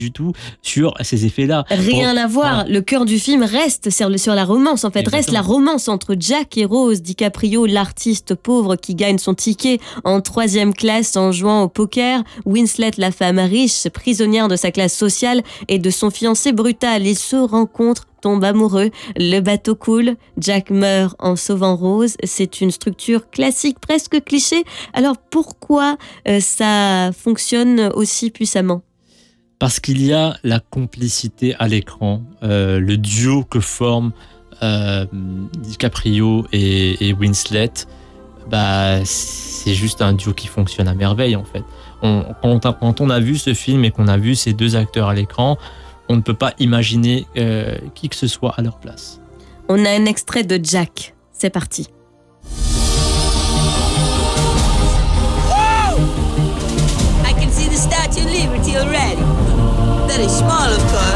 du tout sur ces effets-là. Rien à voir. Le cœur du film reste sur la romance. En fait, Exactement. reste la romance entre Jack et Rose. DiCaprio, l'artiste pauvre qui gagne son ticket en 3e classe en jouant au poker. Winslet, la femme riche, prisonnière de sa classe sociale et de son fiancé brutal. Ils se rencontrent, tombent amoureux, le bateau coule, Jack meurt en sauvant Rose. C'est une structure classique, presque cliché. Alors pourquoi ça fonctionne aussi puissamment ? Parce qu'il y a la complicité à l'écran, le duo que forment DiCaprio et Winslet, c'est juste un duo qui fonctionne à merveille en fait. Quand on a vu ce film et qu'on a vu ces deux acteurs à l'écran, on ne peut pas imaginer qui que ce soit à leur place. On a un extrait de Jack. C'est parti. I can see the Statue of Liberty already. Very small, of course.